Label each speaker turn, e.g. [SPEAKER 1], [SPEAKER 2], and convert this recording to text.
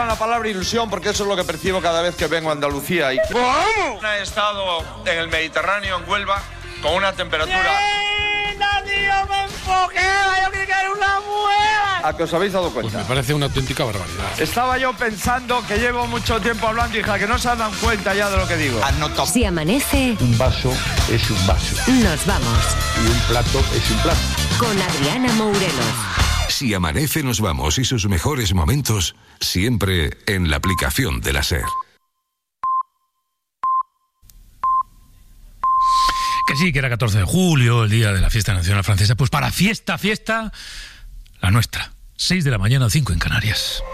[SPEAKER 1] La palabra ilusión, porque eso es lo que percibo cada vez que vengo a Andalucía. ¿Cómo? He estado en el Mediterráneo, en Huelva, con una temperatura... ¡Tío, me enfoqué! ¡Yo quería que era una muela! ¿A que os habéis dado cuenta?
[SPEAKER 2] Pues me parece una auténtica barbaridad.
[SPEAKER 1] Estaba yo pensando que llevo mucho tiempo hablando, hija, que no se dan cuenta ya de lo que digo.
[SPEAKER 3] Si amanece...
[SPEAKER 4] Un vaso es un vaso.
[SPEAKER 3] Nos vamos.
[SPEAKER 4] Y un plato es un plato.
[SPEAKER 3] Con Adriana Mourelo.
[SPEAKER 5] Si amanece, nos vamos y sus mejores momentos siempre en la aplicación de la SER.
[SPEAKER 2] Que sí, que era 14 de julio, el día de la fiesta nacional francesa. Pues para fiesta, la nuestra. 6 de la mañana, 5 en Canarias.